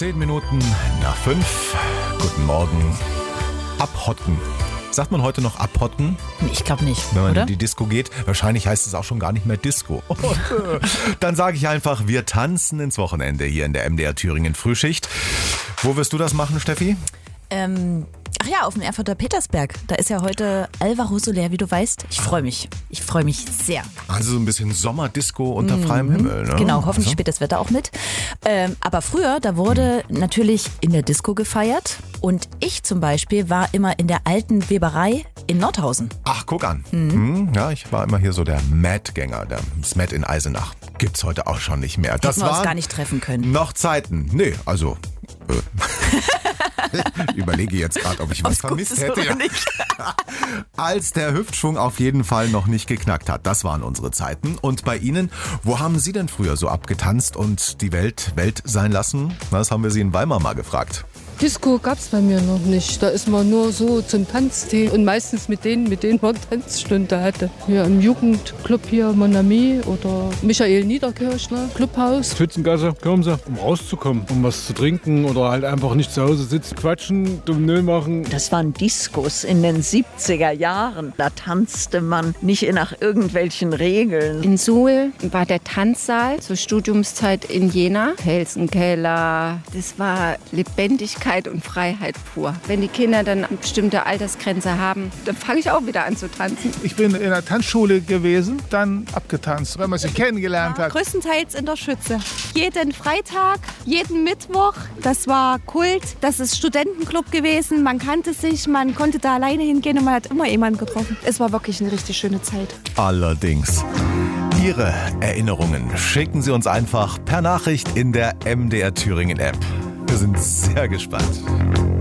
10 Minuten nach 5. Guten Morgen. Abhotten. Sagt man heute noch abhotten? Ich glaube nicht, Wenn man oder? in die Disco geht. Wahrscheinlich heißt es auch schon gar nicht mehr Disco. Dann sage ich einfach, wir tanzen ins Wochenende hier in der MDR Thüringen Frühschicht. Wo wirst du das machen, Steffi? Ach ja, auf dem Erfurter Petersberg. Da ist ja heute Alvaro Soler, wie du weißt. Ich freue mich. Ich freue mich sehr. Also so ein bisschen Sommerdisco unter freiem Himmel. Ne? Genau, hoffentlich also. spielt das Wetter auch mit. Aber früher, da wurde natürlich in der Disco gefeiert. Und ich zum Beispiel war immer in der alten Weberei in Nordhausen. Ach, guck an. Ja, ich war immer hier so der Mad-Gänger, der Smet in Eisenach. Gibt's heute auch schon nicht mehr. Das Hätten wir uns war gar nicht treffen können. noch Zeiten. Nee, also... Überlege jetzt gerade, ob ich was vermisst hätte. Ja. Als der Hüftschwung auf jeden Fall noch nicht geknackt hat. Das waren unsere Zeiten. Und bei Ihnen, wo haben Sie denn früher so abgetanzt und die Welt sein lassen? Das haben wir Sie in Weimar mal gefragt. Disco gab's bei mir noch nicht. Da ist man nur so zum Tanztee und meistens mit denen man Tanzstunde hatte. Hier im Jugendclub hier Monami oder Michael Niederkirchner, Clubhaus. Schützengasse, kommen Sie, um rauszukommen, um was zu trinken oder halt einfach nicht zu Hause sitzen, quatschen, dumm Nö machen. Das waren Diskos in den 70er Jahren. Da tanzte man nicht nach irgendwelchen Regeln. In Suhl war der Tanzsaal zur Studiumszeit in Jena. Pelzenkeller, das war Lebendigkeit und Freiheit pur. Wenn die Kinder dann eine bestimmte Altersgrenze haben, dann fange ich auch wieder an zu tanzen. Ich bin in der Tanzschule gewesen, dann abgetanzt, wenn man sich kennengelernt hat. Größtenteils in der Schütze. Jeden Freitag, jeden Mittwoch. Das war Kult. Das ist Studentenclub gewesen. Man kannte sich, man konnte da alleine hingehen und man hat immer jemanden getroffen. Es war wirklich eine richtig schöne Zeit. Allerdings. Ihre Erinnerungen schicken Sie uns einfach per Nachricht in der MDR Thüringen App. Wir sind sehr gespannt.